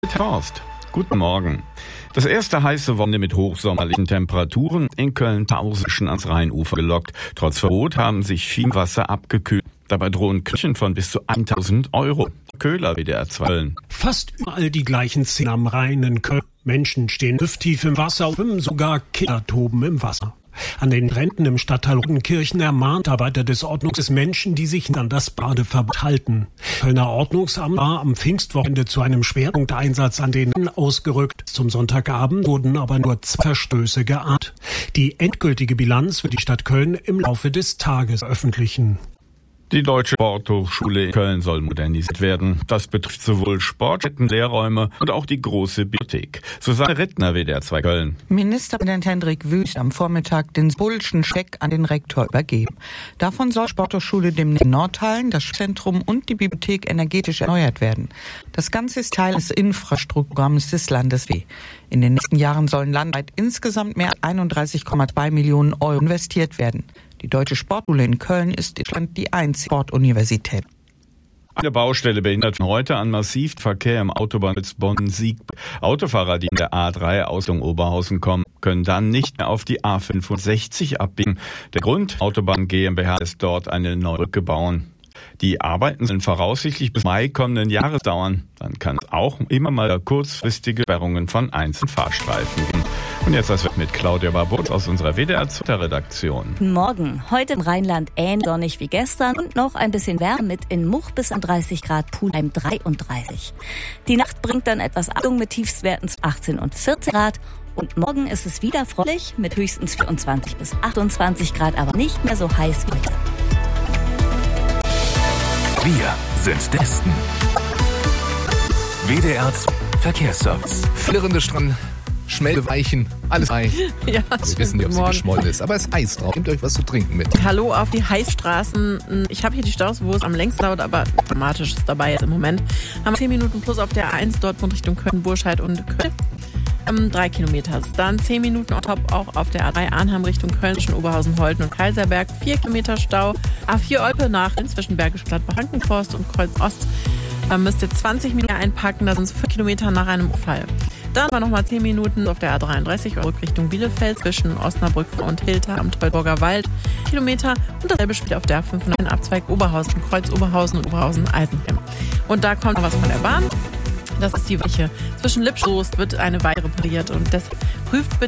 Horst, guten Morgen. Das erste heiße Wochenende mit hochsommerlichen Temperaturen in Köln-Tausischen ans Rheinufer gelockt. Trotz Verbot haben sich viel Wasser abgekühlt. Dabei drohen Küchen von bis zu 1.000 Euro. Köhler, WDR 2 Köln. Fast überall die gleichen Szenen am Rhein in Köln. Menschen stehen hüfttief im Wasser, sogar Kinder toben im Wasser. An den Bränden im Stadtteil Rodenkirchen ermahnt Arbeiter des Ordnungsamtes Menschen, die sich an das Badeverbot halten. Kölner Ordnungsamt war am Pfingstwochenende zu einem Schwerpunkteinsatz an den Rhein ausgerückt. Zum Sonntagabend wurden aber nur 2 Verstöße geahndet. Die endgültige Bilanz wird die Stadt Köln im Laufe des Tages veröffentlichen. Die Deutsche Sporthochschule in Köln soll modernisiert werden. Das betrifft sowohl Sportstätten, Lehrräume und auch die große Bibliothek. Susanne Rittner, WDR 2 Köln. Ministerpräsident Hendrik Wüst am Vormittag den symbolischen Scheck an den Rektor übergeben. Davon soll Sporthochschule dem Nordhallen, das Zentrum und die Bibliothek energetisch erneuert werden. Das Ganze ist Teil des Infrastrukturprogramms des Landes W. In den nächsten Jahren sollen landweit insgesamt mehr als 31,2 Millionen Euro investiert werden. Die Deutsche Sportschule in Köln ist in Deutschland die einzige Sportuniversität. Eine Baustelle behindert heute an Massivverkehr im Autobahnnetz Bonn-Sieg. Autofahrer, die in der A3 aus Oberhausen kommen, können dann nicht mehr auf die A65 abbiegen. Der Grund, Autobahn GmbH lässt dort eine neue Brücke bauen. Die Arbeiten sollen voraussichtlich bis Mai kommenden Jahres dauern. Dann kann es auch immer mal kurzfristige Sperrungen von einzelnen Fahrstreifen geben. Und jetzt das wird mit Claudia Barbot aus unserer WDR-Redaktion. Guten Morgen. Heute im Rheinland ähnlich sonnig wie gestern und noch ein bisschen Wärme mit in Much bis an 30 Grad, Pulheim 33. Die Nacht bringt dann etwas Abkühlung mit Tiefstwerten 18 und 14 Grad. Und morgen ist es wieder freundlich mit höchstens 24 bis 28 Grad, aber nicht mehr so heiß wie heute. Wir sind Desten. WDR Verkehrsservice. Flirrende Strand, Schmelzweichen, alles Ei. Ja, wir wissen nicht, ob sie geschmolzen ist, aber es ist Eis drauf. Nehmt euch was zu trinken mit. Hallo auf die Heißstraßen. Ich habe hier die Staus, wo es am längsten dauert, aber dramatisch ist dabei jetzt im Moment. Haben wir 10 Minuten plus auf der A1, Dortmund Richtung Köln, Burscheid und Köln. 3 Kilometer. Dann 10 Minuten on top auch auf der A3 Arnhem Richtung Köln zwischen Oberhausen, Holten und Kaiserberg. 4 Kilometer Stau. A4 Olpe nach zwischen Bergisch Gladbach, Frankenforst und Kreuz Ost. Da müsst ihr 20 Minuten einpacken, da sind es 5 Kilometer nach einem Unfall. Dann war nochmal 10 Minuten auf der A33 Richtung Bielefeld zwischen Osnabrück und Hilter am Treuburger Wald. Kilometer und dasselbe spielt auf der A5 in Abzweig Oberhausen, Kreuz Oberhausen und Oberhausen-Eisenheim. Und da kommt noch was von der Bahn. Das ist die Weiche. Zwischen Lippsoest wird eine weitere repariert und das prüft bitte